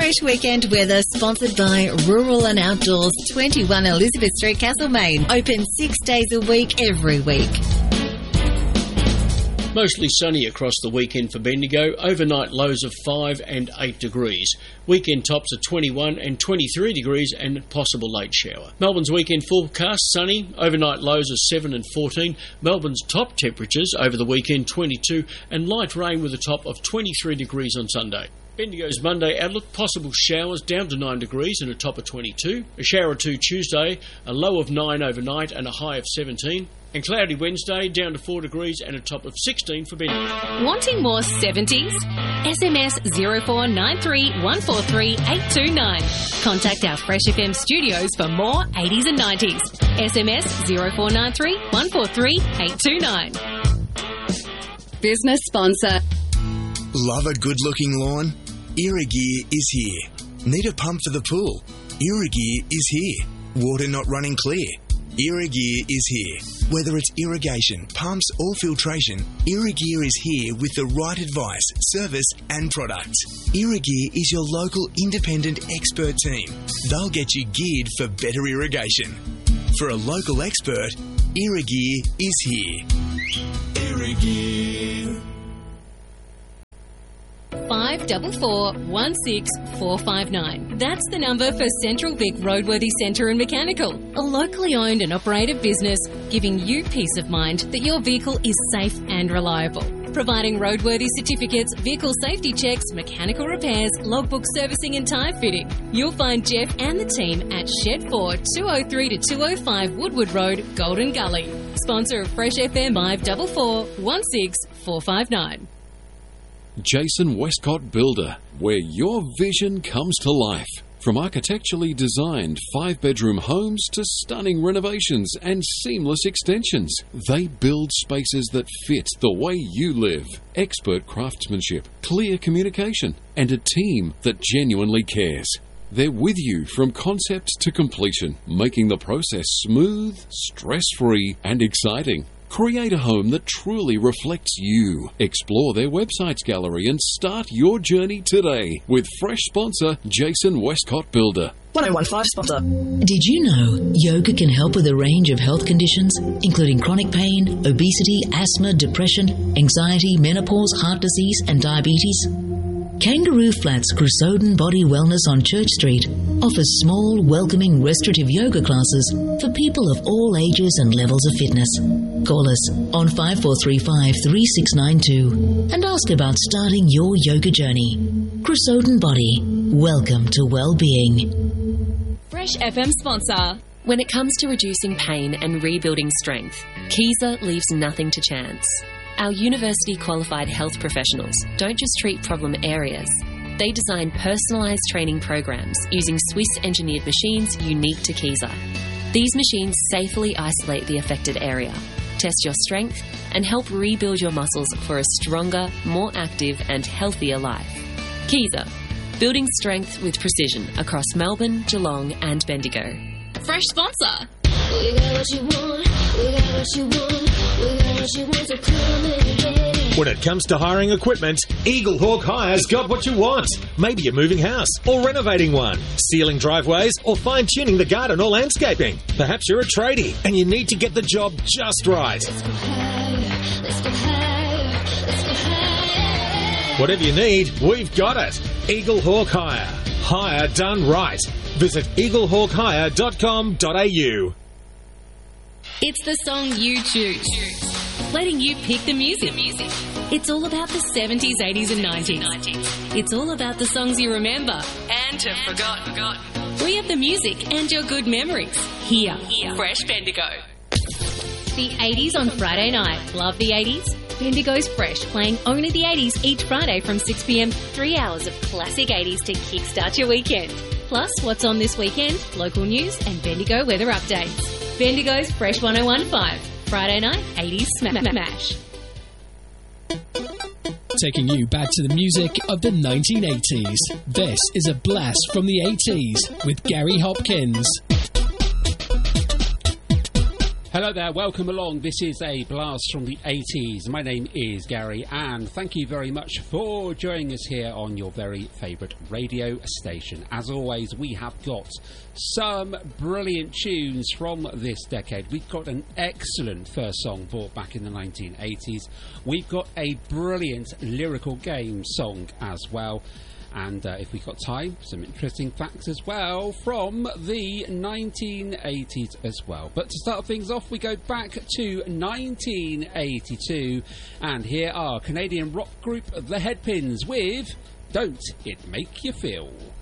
Fresh weekend weather sponsored by Rural and Outdoors, 21 Elizabeth Street, Castlemaine. Open 6 days a week, every week. Mostly sunny across the weekend for Bendigo. Overnight lows of 5 and 8 degrees. Weekend tops are 21 and 23 degrees and possible late shower. Melbourne's weekend forecast sunny. Overnight lows of 7 and 14. Melbourne's top temperatures over the weekend 22 and light rain with a top of 23 degrees on Sunday. Bendigo's Monday outlook, possible showers down to 9 degrees and a top of 22. A shower or two Tuesday, a low of 9 overnight and a high of 17. And cloudy Wednesday, down to 4 degrees and a top of 16 for Bendigo. Wanting more 70s? SMS 0493 143 829. Contact our Fresh FM studios for more 80s and 90s. SMS 0493 143 829. Business sponsor. Love a good-looking lawn? Irrigear is here. Need a pump for the pool? Irrigear is here. Water not running clear? Irrigear is here. Whether it's irrigation, pumps or filtration, Irrigear is here with the right advice, service and product. Irrigear is your local independent expert team. They'll get you geared for better irrigation. For a local expert, Irrigear is here. Irrigear. 544-16459. That's the number for Central Vic Roadworthy Centre and Mechanical, a locally owned and operated business giving you peace of mind that your vehicle is safe and reliable. Providing roadworthy certificates, vehicle safety checks, mechanical repairs, logbook servicing and tyre fitting. You'll find Jeff and the team at Shed 4, 203 to 205 Woodward Road, Golden Gully. Sponsor of Fresh FM, 544-16459. Jason Westcott Builder, where your vision comes to life. From architecturally designed 5-bedroom homes to stunning renovations and seamless extensions, they build spaces that fit the way you live. Expert craftsmanship, clear communication, and a team that genuinely cares. They're with you from concept to completion, making the process smooth, stress-free, and exciting. Create a home that truly reflects you. Explore their website's gallery and start your journey today with fresh sponsor Jason Westcott Builder. 1015 sponsor. Did you know yoga can help with a range of health conditions, including chronic pain, obesity, asthma, depression, anxiety, menopause, heart disease, and diabetes? Kangaroo Flats Crusoden Body Wellness on Church Street offers small, welcoming, restorative yoga classes for people of all ages and levels of fitness. Call us on 5435-3692 and ask about starting your yoga journey. Crusoden Body, welcome to well-being. Fresh FM sponsor. When it comes to reducing pain and rebuilding strength, Kaiser leaves nothing to chance. Our university-qualified health professionals don't just treat problem areas. They design personalised training programs using Swiss-engineered machines unique to Kaiser. These machines safely isolate the affected area, test your strength, and help rebuild your muscles for a stronger, more active and healthier life. Kaiser, building strength with precision across Melbourne, Geelong and Bendigo. Fresh sponsor. We got what you want, we got what you want, we got what you want, so come and get it. When it comes to hiring equipment, Eagle Hawk Hire's got what you want. Maybe you're moving house or renovating one, sealing driveways or fine-tuning the garden or landscaping. Perhaps you're a tradie and you need to get the job just right. Let's go higher, let's go higher, let's go higher. Whatever you need, we've got it. Eagle Hawk Hire. Hire done right. Visit eaglehawkhire.com.au. It's the song you choose, letting you pick the music. It's all about the 70s, 80s and 90s. It's all about the songs you remember and have forgotten. We have the music and your good memories. Here. Fresh Bendigo. The 80s on Friday night. Love the 80s? Bendigo's Fresh, playing only the 80s each Friday from 6 p.m. 3 hours of classic 80s to kickstart your weekend. Plus, what's on this weekend, local news and Bendigo weather updates. Bendigo's Fresh 1015. Friday night, 80s smash. Taking you back to the music of the 1980s. This is a blast from the 80s with Gary Hopkins. Hello there, welcome along. This is a blast from the 80s. My name is Gary, and thank you very much for joining us here on your very favourite radio station. As always, we have got some brilliant tunes from this decade. We've got an excellent first song brought back in the 1980s. We've got a brilliant lyrical game song as well. And if we've got time, some interesting facts as well from the 1980s as well. But to start things off, we go back to 1982, and here are Canadian rock group The Headpins with Don't It Make You Feel.